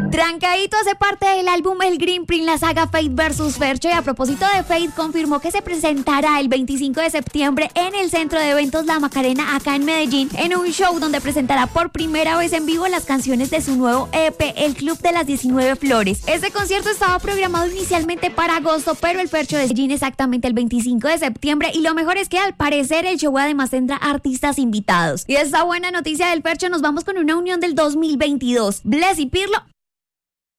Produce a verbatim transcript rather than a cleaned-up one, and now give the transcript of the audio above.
Trancadito hace parte del álbum El Green Print, la saga Fate versus Fercho. Y a propósito de Fate, confirmó que se presentará el veinticinco de septiembre en el Centro de Eventos La Macarena, acá en Medellín, en un show donde presentará por primera vez en vivo las canciones de su nuevo E P, El Club de las diecinueve Flores. Este concierto estaba programado inicialmente para agosto, pero el Fercho de Medellín exactamente el veinticinco de septiembre, y lo mejor es que al parecer el show además tendrá artistas invitados. Y esta buena noticia del Fercho, nos vamos con una unión del dos mil veintidós. Bless y Pirlo